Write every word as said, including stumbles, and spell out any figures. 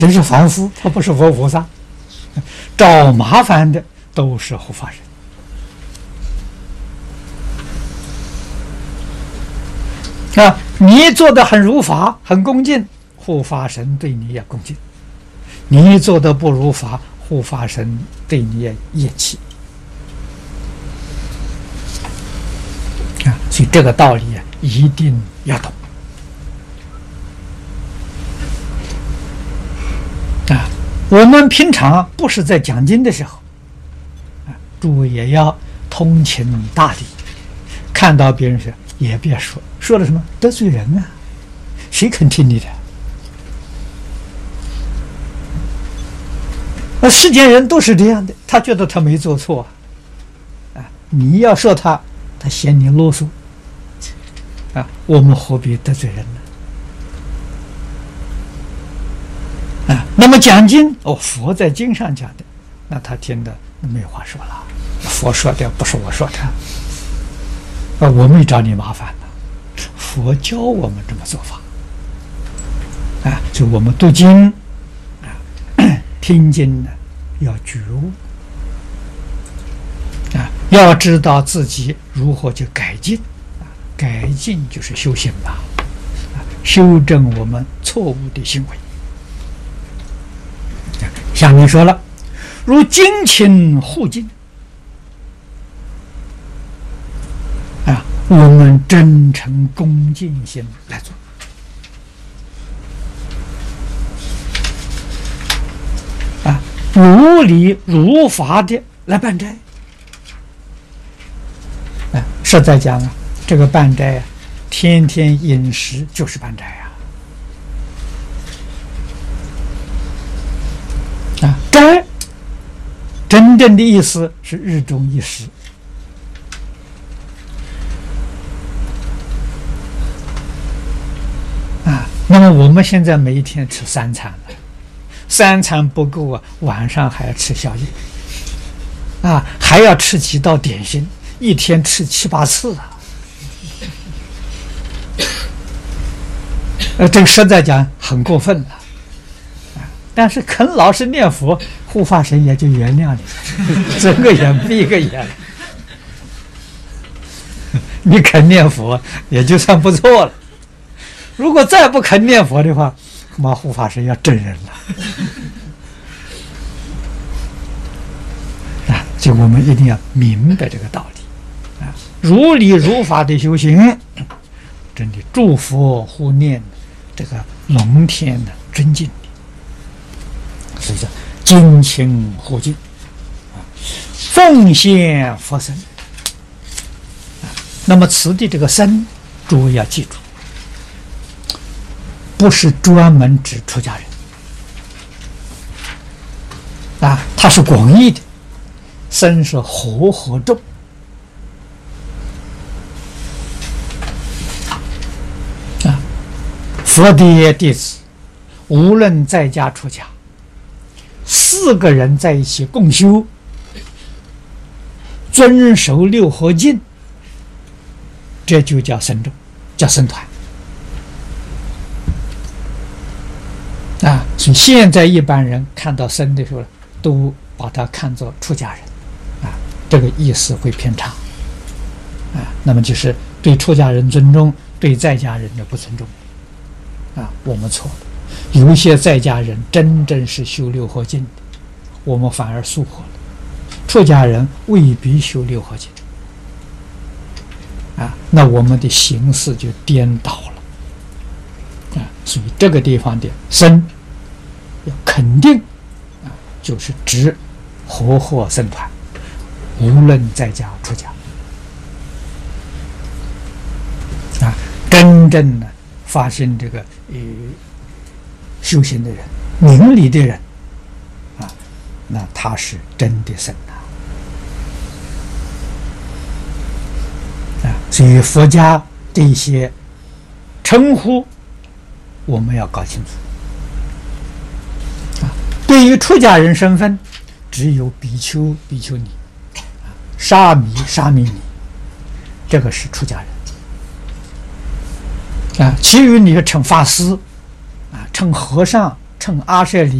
人是凡夫，他不是佛菩萨，找麻烦的都是护法神啊！你做的很如法，很恭敬，护法神对你也恭敬；你做的不如法，护法神对你也厌弃啊！所以这个道理啊，一定要懂啊！我们平常不是在讲经的时候啊，诸位也要通情达理，看到别人说也别说，说了什么得罪人啊，谁肯听你的？那世间人都是这样的，他觉得他没做错啊，你要说他，他嫌你啰嗦啊，我们何必得罪人呢？啊，那么讲经哦，佛在经上讲的，那他听的没话说了，佛说的不是我说的，啊，我没找你麻烦呢，佛教我们这么做法，啊，就我们读经啊，听经呢要觉悟啊，要知道自己如何去改进啊，改进就是修行吧，啊，修正我们错误的行为。下面说了，如精勤护经啊，我们真诚恭敬心来做啊，如理如法的来办斋啊，实在讲啊，这个办斋啊，天天饮食就是办斋啊。啊，斋真正的意思是日中一食啊。那么我们现在每一天吃三餐了，三餐不够啊，晚上还要吃宵夜啊，还要吃几道点心，一天吃七八次啊。呃，这个实在讲很过分了。但是肯老实念佛，护法神也就原谅你，睁个眼闭一个眼。你肯念佛也就算不错了。如果再不肯念佛的话，恐怕护法神要整人了。啊，所以我们一定要明白这个道理啊，如理如法的修行，真的祝福护念这个龙天的尊敬。所以说精勤护经啊，奉献佛身啊。那么此地这个身，诸位要记住，不是专门指出家人啊，它是广义的，身是和合众啊。佛的弟子无论在家出家，四个人在一起共修，遵守六合敬，这就叫僧众，叫僧团啊。所以现在一般人看到僧的时候，都把他看作出家人啊，这个意思会偏差啊。那么就是对出家人尊重，对在家人的不尊重啊，我们错了。有一些在家人真正是修六合敬的，我们反而疏忽了。出家人未必修六合敬啊，那我们的形式就颠倒了啊。所以这个地方的僧要肯定啊，就是指和合僧团，无论在家出家啊，真正的发现这个呃。修行的人，明理的人啊，那他是真的僧啊！啊，所以佛家这些称呼，我们要搞清楚啊。对于出家人身份，只有比丘、比丘尼、啊、沙弥、沙弥尼，这个是出家人啊。其余你称法师。啊，称和尚称阿舍离